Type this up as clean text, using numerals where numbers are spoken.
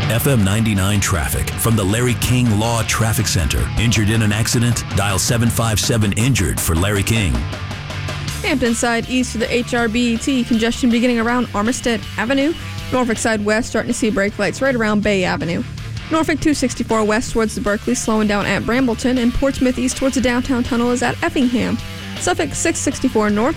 FM 99 traffic from the Larry King Law Traffic Center. Injured in an accident? Dial 757-INJURED for Larry King. Hampton side east of the HRBET, congestion beginning around Armistead Avenue. Norfolk side west, starting to see brake lights right around Bay Avenue. Norfolk 264 west towards the Berkeley, slowing down at Brambleton, and Portsmouth east towards the downtown tunnel is at Effingham. Suffolk 664 north